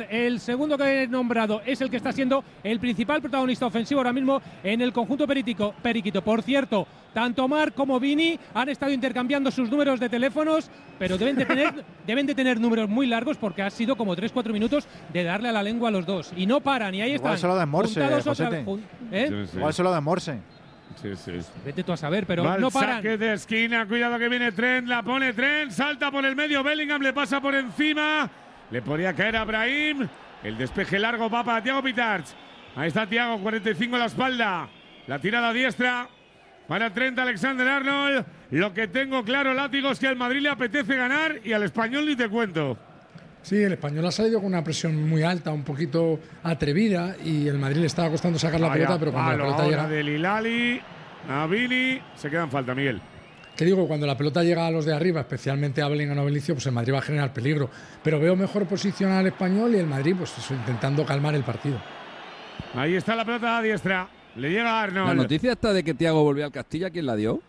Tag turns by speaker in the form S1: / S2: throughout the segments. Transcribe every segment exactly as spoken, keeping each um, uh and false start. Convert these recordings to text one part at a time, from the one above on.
S1: el segundo que he nombrado es el que está siendo el principal protagonista ofensivo ahora mismo en el conjunto periquito. periquito. Por cierto, tanto Marc como Vini han estado intercambiando sus números de teléfonos, pero deben de tener, deben de tener números muy largos porque ha sido como tres cuatro minutos de darle a la lengua a los dos. Y no paran, y ahí
S2: Igual
S1: están.
S2: solo de Morse,
S1: otra, jun, ¿eh?
S2: sí, sí. Igual solo de Morse.
S3: Sí, sí.
S1: Vete tú a saber, pero
S3: Va
S1: no paran.
S3: Saque de esquina, cuidado que viene Trent, la pone Trent, salta por el medio, Bellingham le pasa por encima, le podría caer a Brahim, el despeje largo va para Thiago Pitarch. Ahí está Thiago, cuarenta y cinco en la espalda, la tirada diestra para Trent Alexander-Arnold. Lo que tengo claro, Látigo, es que al Madrid le apetece ganar y al Español ni te cuento.
S4: Sí, el Español ha salido con una presión muy alta, un poquito atrevida, y el Madrid le estaba costando sacar la
S3: Vaya
S4: pelota, pero cuando
S3: palo
S4: la pelota
S3: ahora
S4: llega…
S3: del Hilali a Vini, se quedan falta, Miguel.
S4: Que digo, cuando la pelota llega a los de arriba, especialmente a Bellingham o Benicio, pues el Madrid va a generar peligro. Pero veo mejor posicionado al Español y el Madrid, pues eso, intentando calmar el partido.
S3: Ahí está la pelota a diestra, le llega a Arnold.
S5: La noticia esta de que Thiago volvió al Castilla, ¿quién la dio?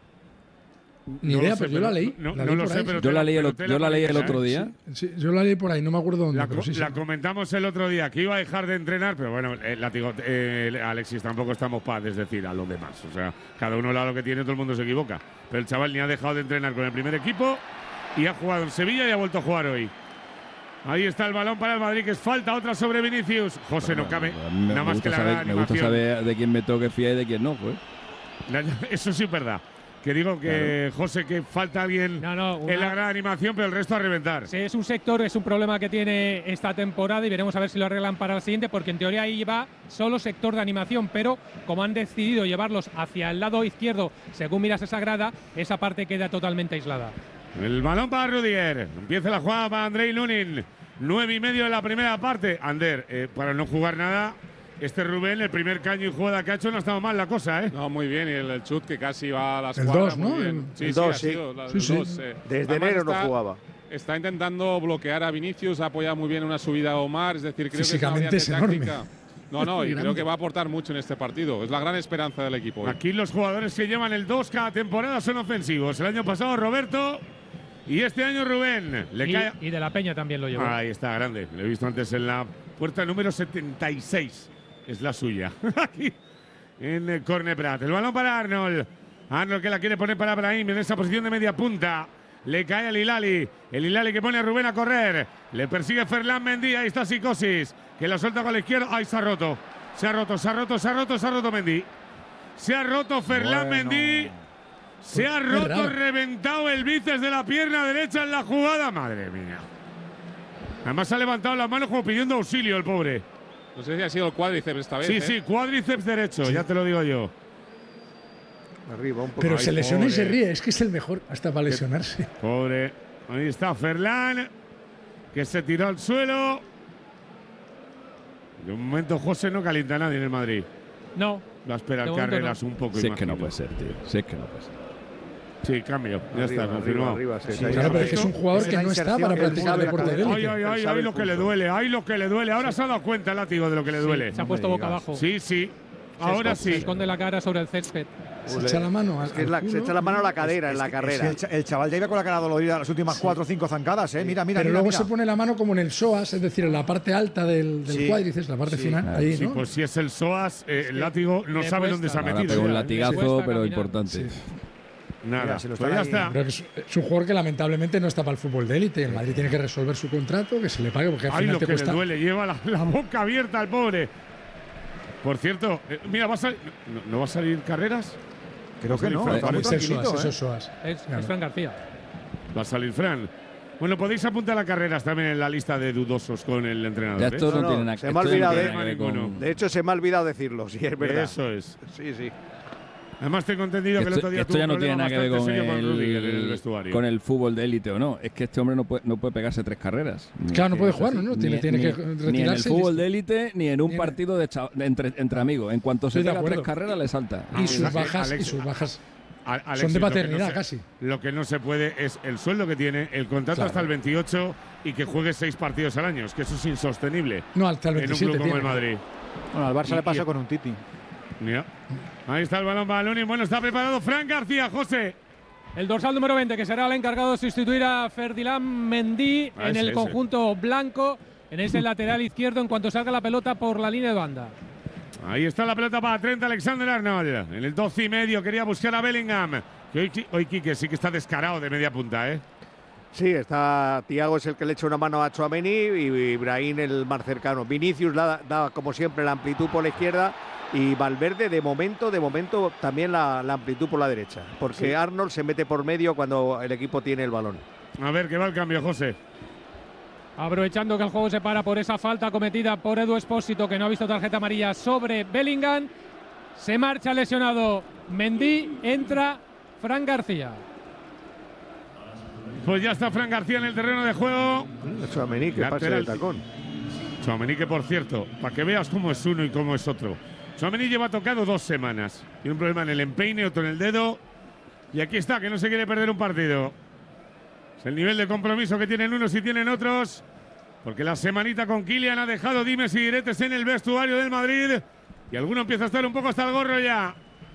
S4: Ni
S3: No
S4: idea,
S3: lo sé,
S4: pero yo la leí.
S3: No,
S4: la
S3: no
S4: leí
S3: lo
S4: por
S3: sé,
S4: ahí.
S3: pero
S5: Yo
S3: te
S5: la leí el,
S3: pero te
S5: yo la leí el
S3: maneja,
S5: otro
S3: ¿eh?
S5: día.
S4: Sí, sí, yo la leí por ahí, no me acuerdo dónde.
S3: La,
S4: pero sí,
S3: la
S4: sí.
S3: comentamos el otro día, que iba a dejar de entrenar, pero bueno, eh, látigo, eh, Alexis, tampoco estamos para desdecir a los demás. O sea, cada uno da lo que tiene, todo el mundo se equivoca. Pero el chaval ni ha dejado de entrenar con el primer equipo y ha jugado en Sevilla y ha vuelto a jugar hoy. Ahí está el balón para el Madrid, que es falta, otra sobre Vinicius. José, no cabe
S5: Me,
S3: nada
S5: me
S3: más que
S5: gusta
S3: la
S5: saber,
S3: gran
S5: me gusta
S3: animación.
S5: saber de quién me toque fiar y de quién no, pues.
S3: Eso sí es verdad. Que digo que, claro, José, que falta alguien
S1: no, no, una…
S3: en la gran animación, pero el resto a reventar.
S1: Sí, es un sector, es un problema que tiene esta temporada y veremos a ver si lo arreglan para la siguiente, porque en teoría ahí va solo sector de animación, pero como han decidido llevarlos hacia el lado izquierdo, según miras esa grada, esa parte queda totalmente aislada.
S3: El balón para Rudiger. Empieza la jugada para Andrei Lunin. Nueve y medio de la primera parte. Ander, eh, para no jugar nada, este Rubén, el primer caño y jugada que ha hecho, no ha estado mal la cosa, ¿eh?
S6: No, muy bien. Y el, el chut que casi va a las
S4: El
S6: cuadras,
S4: dos, ¿no?
S6: muy bien.
S4: El-
S6: Sí,
S7: el
S6: sí,
S7: dos,
S6: ha
S7: sí.
S6: sido la-
S4: Sí,
S6: el
S4: sí.
S6: dos, eh.
S7: Desde
S6: Además
S7: enero no
S6: está-
S7: jugaba.
S6: Está intentando bloquear a Vinicius, ha apoyado muy bien una subida a Omar, es decir, creo que
S4: Físicamente
S6: es, una
S4: es
S6: variante
S4: enorme.
S6: táctica. No, no,
S4: Muy
S6: y
S4: grande.
S6: creo que va a aportar mucho en este partido. Es la gran esperanza del equipo. ¿eh?
S3: Aquí los jugadores que llevan el dos cada temporada son ofensivos. El año pasado Roberto y este año Rubén. Le
S1: Y,
S3: cae.
S1: y de la Peña también lo llevó.
S3: Ahí está, grande. Lo he visto antes en la puerta número setenta y seis. Es la suya. Aquí en el Corne Prat. El balón para Arnold. Arnold que la quiere poner para Brahim en esa posición de media punta. Le cae al Hilali. El Hilali que pone a Rubén a correr. Le persigue Ferland Mendy. Ahí está Psicosis. Que la suelta con la izquierda. Ahí se ha roto. Se ha roto, se ha roto, se ha roto, se ha roto Mendy. Se ha roto Ferland
S2: Bueno.
S3: Mendy. Se ha
S4: Qué
S3: roto,
S4: raro.
S3: reventado el bíceps de la pierna derecha en la jugada. Madre mía. Además ha levantado las manos como pidiendo auxilio el pobre.
S6: No sé si ha sido el cuádriceps esta vez.
S3: Sí,
S6: ¿eh?
S3: sí, cuádriceps derecho, ya te lo digo yo.
S7: Arriba, un poco.
S4: Pero
S3: Ay,
S4: se lesiona y se
S3: pobre.
S4: ríe, es que es el mejor hasta para lesionarse.
S3: Pobre. Ahí está Ferland, que se tiró al suelo. De un momento José no calienta a nadie en el Madrid.
S1: No.
S3: Va a esperar
S1: De momento
S3: carreras
S1: no.
S3: un poco.
S5: Si es que no
S3: imagino.
S5: puede ser, tío. Si es que no puede ser.
S3: Sí, cambio. Ya
S7: Arriba,
S3: está,
S7: arriba,
S3: confirmado.
S7: arriba, sí, sí,
S4: Claro, pero es que es un jugador
S7: Es
S4: que
S7: la
S4: no está
S7: inserción
S4: para
S7: que él
S4: practicar
S7: sabe
S4: deporte de
S7: la
S4: élite.
S3: Ay, ay, ay,
S7: Él sabe
S3: ay,
S7: el
S3: lo que le
S7: punto.
S3: duele, ay, lo que le duele. Ahora se ha dado cuenta el látigo de lo que le duele.
S1: Se ha puesto
S7: me
S1: boca
S7: digas.
S1: abajo.
S3: Sí, sí. Ahora
S1: Se
S3: sí.
S1: esconde la cara sobre el césped.
S4: Se echa la mano al,
S7: Es que es
S4: al
S7: la-
S4: culo,
S7: se echa la mano a la cadera en
S2: Es
S7: la
S2: que-
S7: carrera.
S2: es que el, cha- el chaval ya iba con la cara dolorida las últimas cuatro o cinco zancadas, ¿eh? Mira, mira,
S4: pero
S2: mira.
S4: luego
S2: mira.
S4: se pone la mano como en el psoas, es decir, en la parte alta del, del
S2: Sí.
S4: cuádriceps, la parte
S2: Sí.
S4: final, ahí,
S3: Sí,
S4: ¿no?
S3: pues si es el psoas, eh, el
S1: que
S3: látigo no
S1: le
S3: sabe
S1: cuesta.
S3: dónde se ha
S1: Ahora
S5: Ahora
S3: metido.
S5: pegó un
S3: ya.
S5: latigazo,
S1: cuesta
S5: pero
S1: caminar.
S5: importante.
S4: Sí.
S3: Nada,
S2: Mira, si lo
S3: pues
S2: están
S3: ya
S2: ahí.
S3: está.
S4: Pero que es, es un jugador que lamentablemente no está para el fútbol de élite. El Madrid tiene que resolver su contrato, que se le pague, porque al
S3: Ay,
S4: final
S3: lo
S4: te
S3: que le
S4: cuesta.
S3: duele, lleva la, la boca abierta al pobre. Por cierto, eh, mira, va a salir, no, ¿no va a salir carreras?
S2: Creo que no.
S3: Fran,
S2: Está muy
S4: Es el
S2: tranquilito,
S4: psoas, es
S2: ¿eh?
S4: el psoas.
S1: Es,
S4: Claro.
S1: es Fran García.
S3: Va a salir Fran. Bueno, podéis apuntar a carreras también en la lista de dudosos con el entrenador.
S5: Ya
S3: ¿eh?
S5: esto no,
S7: No, no,
S5: tiene nada
S7: se
S5: esto
S7: me ha
S5: no
S7: olvidado
S5: tiene
S7: de-
S5: nada que ver con-
S7: De hecho, se me ha olvidado decirlo, sí, es verdad.
S3: Eso es.
S7: Sí, sí.
S3: Además, tengo entendido que el
S5: Esto,
S3: otro día
S5: esto
S3: tuvo
S5: ya
S3: un
S5: no tiene
S3: problema
S5: nada que ver con
S3: bastante serio con Rudiger en el
S5: el,
S3: vestuario.
S5: con el fútbol de élite o no. Es que este hombre no puede, no puede pegarse tres carreras. Ni
S4: Claro, no
S5: que
S4: puede
S5: es
S4: jugar,
S5: así.
S4: ¿no? Tiene-
S5: Ni-
S4: tiene
S5: ni-
S4: que
S5: Ni en el
S4: retirarse y
S5: fútbol
S4: listo.
S5: de élite ni en un
S4: Ni en-
S5: partido de cha- de entre, entre amigos. En cuanto se
S4: Estoy de
S5: pega tres
S4: acuerdo.
S5: carreras, le salta.
S3: Ah,
S4: Y sus
S3: Alex-
S4: bajas, y
S3: Alex-
S4: sus bajas.
S3: A- Alexis,
S4: son de
S3: lo que
S4: paternidad,
S3: no se-
S4: casi.
S3: Lo que no se puede es el sueldo que tiene, el contrato
S4: Claro.
S3: hasta el veintiocho y que juegue seis partidos al año. Es que eso es insostenible
S4: No, hasta el
S3: en un
S4: veintisiete.
S3: club como el
S4: tiene.
S3: Madrid.
S2: Bueno, al Barça
S3: Y-
S2: le pasa
S3: y-
S2: con un Titi.
S3: Mira. Ahí está el balón para Lunin. Bueno, está preparado Fran García, José.
S1: El dorsal número veinte, que será el encargado de sustituir a Ferdinand Mendy
S3: Ah,
S1: en
S3: ese,
S1: el
S3: ese.
S1: conjunto blanco. en ese lateral izquierdo en cuanto salga la pelota por la línea de banda.
S3: Ahí está la pelota para Trent Alexander-Arnold. En el doce y medio quería buscar a Bellingham. Que hoy, hoy Quique sí que está descarado de media punta, ¿eh?
S7: Sí, está Thiago es el que le echa una mano a Tchouaméni y Brahim el más cercano. Vinicius da, da como siempre la amplitud por la izquierda y Valverde de momento, de momento también la, la amplitud por la derecha. Porque sí. Arnold se mete por medio cuando el equipo tiene el balón.
S3: A ver, ¿qué va el cambio, José?
S1: Aprovechando que el juego se para por esa falta cometida por Edu Espósito, que no ha visto tarjeta amarilla sobre Bellingham. Se marcha lesionado Mendy, entra Fran García.
S3: Pues ya está Fran García en el terreno de juego.
S7: Tchouaméni que pasa el tacón.
S3: Tchouaméni que, por cierto, para que veas cómo es uno y cómo es otro. Tchouaméni lleva tocado dos semanas. Tiene un problema en el empeine, otro en el dedo. Y aquí está, que no se quiere perder un partido. Es el nivel de compromiso que tienen unos y tienen otros. Porque la semanita con Kylian ha dejado dimes y diretes en el vestuario del Madrid. Y alguno empieza a estar un poco hasta el gorro ya.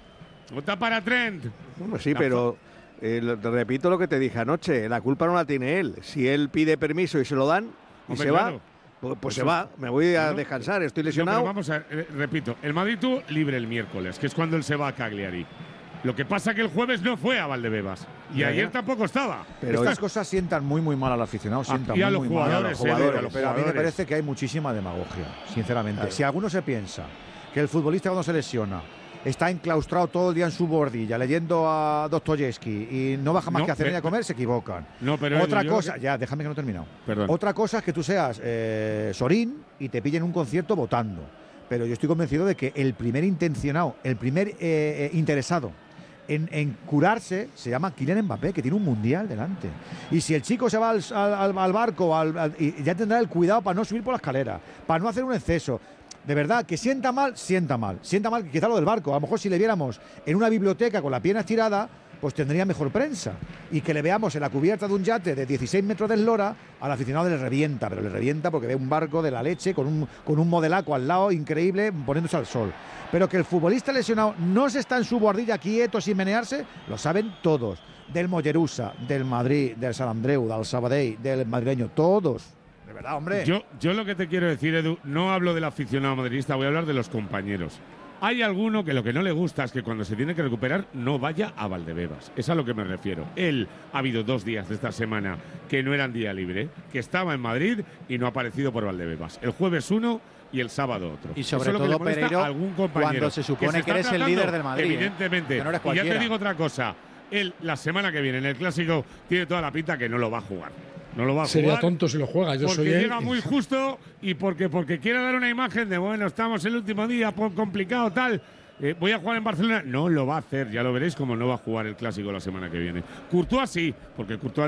S3: Vota para Trent.
S7: Bueno, sí, pero eh, lo, te repito lo que te dije anoche. La culpa no la tiene él. Si él pide permiso y se lo dan y
S3: Hombre,
S7: se
S3: claro.
S7: va, pues, pues
S3: Eso,
S7: se va. Me voy a
S3: no,
S7: descansar, estoy lesionado.
S3: No, pero vamos a ver, eh, repito. El Madrid tuvo libre el miércoles, que es cuando él se va a Cagliari. Lo que pasa que el jueves no fue a Valdebebas. Y
S7: ya,
S3: ayer
S7: ya.
S3: tampoco estaba.
S2: Pero estas cosas sientan muy, muy mal al aficionado. Sientan
S3: y a
S2: muy,
S3: los
S2: muy mal
S3: jugadores,
S2: a los
S3: eh,
S2: jugadores.
S3: a los
S2: Pero a mí me
S3: jugadores.
S2: parece que hay muchísima demagogia, sinceramente.
S7: Claro.
S2: Si alguno se piensa que el futbolista cuando se lesiona está enclaustrado todo el día en su bordilla leyendo a Dostoyevsky y no baja más
S3: No,
S2: que a cenar y a
S3: pe-
S2: comer, se equivocan.
S3: No, pero
S2: Otra
S3: yo-
S2: cosa, ya, déjame que no he terminado.
S3: Perdón.
S2: Otra cosa es que tú seas eh, Sorín y te pillen un concierto votando. Pero yo estoy convencido de que el primer intencionado, el primer eh, eh, interesado en, en curarse se llama Kylian Mbappé, que tiene un mundial delante. Y si el chico se va al, al, al barco, al, al, y ya tendrá el cuidado para no subir por la escalera, para no hacer un exceso. De verdad, que sienta mal, sienta mal. Sienta mal quizá lo del barco. A lo mejor si le viéramos en una biblioteca con la pierna estirada, pues tendría mejor prensa. Y que le veamos en la cubierta de un yate de dieciséis metros de eslora, al aficionado le revienta, pero le revienta porque ve un barco de la leche con un, con un modelaco al lado increíble poniéndose al sol. Pero que el futbolista lesionado no se está en su bordilla quieto sin menearse, lo saben todos. Del Mollerusa, del Madrid, del Sant Andreu, del Sabadell, del madrileño, todos. De verdad, hombre.
S3: Yo, yo lo que te quiero decir, Edu, no hablo del aficionado madridista, voy a hablar de los compañeros. Hay alguno que lo que no le gusta es que cuando se tiene que recuperar no vaya a Valdebebas. Es a lo que me refiero. Él ha habido dos días de esta semana que no eran día libre, que estaba en Madrid y no ha aparecido por Valdebebas. El jueves uno y el sábado otro.
S8: Y sobre
S3: Eso es lo que le
S8: todo,
S3: molesta
S8: Pereiro,
S3: a algún compañero
S8: cuando se supone
S3: se
S8: que
S3: está
S8: eres el
S3: tratando,
S8: líder del Madrid, ¿eh?
S3: Evidentemente.
S8: Que no eres
S3: Y ya te
S8: cualquiera.
S3: digo otra cosa. Él, la semana que viene en el Clásico, tiene toda la pinta que no lo va a jugar. No lo va a
S4: Sería
S3: jugar.
S4: tonto si lo juega. Yo
S3: Porque
S4: soy él.
S3: llega muy justo y porque, porque quiere dar una imagen de, bueno, estamos el último día, por complicado, tal. Eh, voy a jugar en Barcelona. No lo va a hacer, ya lo veréis como no va a jugar el Clásico la semana que viene. Courtois sí, porque Courtois